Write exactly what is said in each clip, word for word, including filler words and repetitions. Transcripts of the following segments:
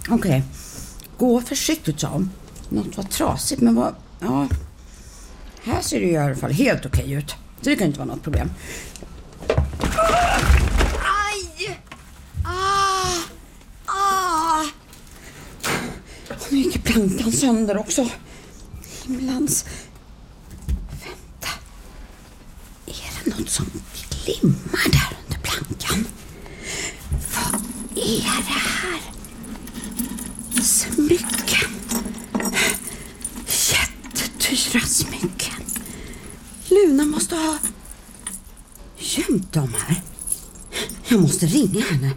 Okej. Okay. Gå försiktigt, sa hon. Något var trasigt, men vad... Ja... Här ser det i alla fall helt okej okay ut. Så det kan inte vara något problem. Aj! Ah! Ah! Nu gick plankan sönder också. Himlans... Vänta. Är det något som glimmar där under plankan? Vad är det här? Smycken. Jättedyra smycken. Luna måste ha gömt dem här. Jag måste ringa henne.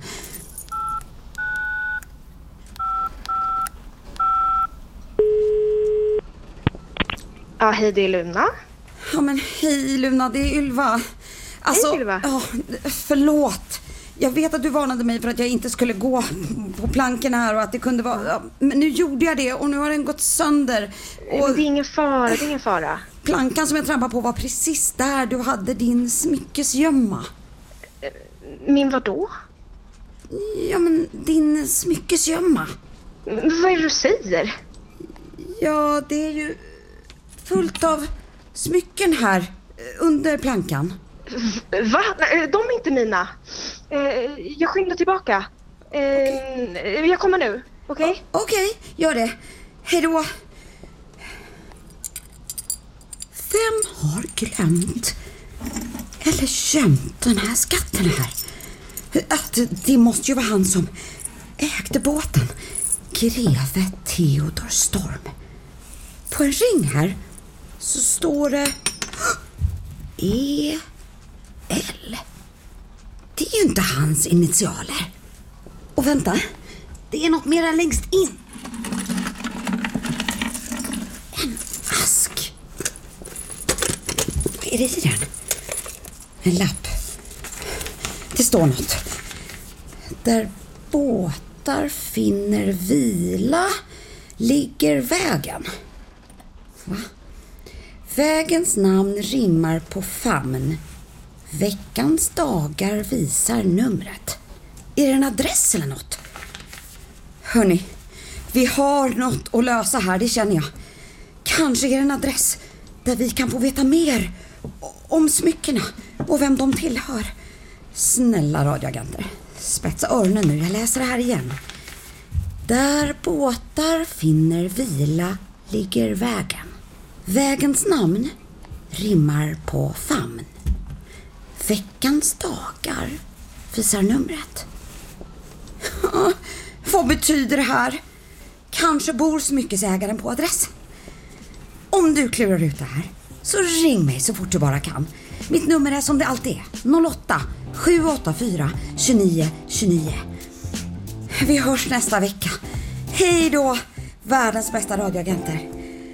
Ja, hej, det är Luna. Ja, men hej Luna, det är Ylva. Alltså, hej Ylva. Ja, förlåt. Jag vet att du varnade mig för att jag inte skulle gå på planken här och att det kunde vara... Ja, men nu gjorde jag det och nu har den gått sönder. Och det är ingen fara, det är ingen fara. Plankan som jag trampade på var precis där du hade din smyckesgömma. Min vadå? Ja, men din smyckesgömma. Vad är det du säger? Ja, det är ju fullt av smycken här under plankan. Va? Nej, de är inte mina. Jag skyndar tillbaka. Okay. Jag kommer nu, okej? Okay? Okej, okay, gör det. Hej då. Vem har glömt eller gömt den här skatten här? Att det måste ju vara han som ägde båten. Greve Theodor Storm. På en ring här så står det E L. Det är ju inte hans initialer. Och vänta, det är något mera längst in. En ask. Vad är det i den? En lapp. Det står något. Där båtar finner vila ligger vägen. Va? Vägens namn rimmar på famn. Veckans dagar visar numret. Är det en adress eller något? Hörrni, vi har något att lösa här, det känner jag. Kanske är det en adress där vi kan få veta mer om smyckena och vem de tillhör. Snälla radioagenter, spetsa öronen nu, jag läser det här igen. Där båtar finner vila ligger vägen. Vägens namn rimmar på famn. Veckans dagar visar numret. Vad betyder det här? Kanske bor smyckesägaren på adressen. Om du klurar ut det här så ring mig så fort du bara kan. Mitt nummer är som det alltid är. noll åtta sju åtta fyra två nio två nio. Vi hörs nästa vecka. Hej då, världens bästa radioagenter.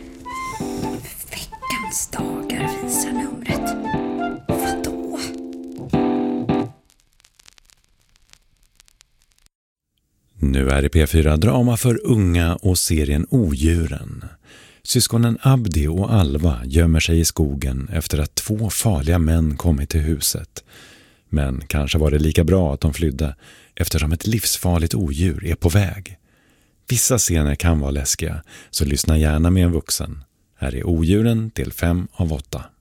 Veckans dagar visar numret. Vadå? Nu är det P fyra Drama för unga och serien Odjuren. Syskonen Abdi och Alva gömmer sig i skogen efter att två farliga män kommit till huset. Men kanske var det lika bra att de flydde eftersom ett livsfarligt odjur är på väg. Vissa scener kan vara läskiga, så lyssna gärna med en vuxen. Här är Odjuren till fem av åtta.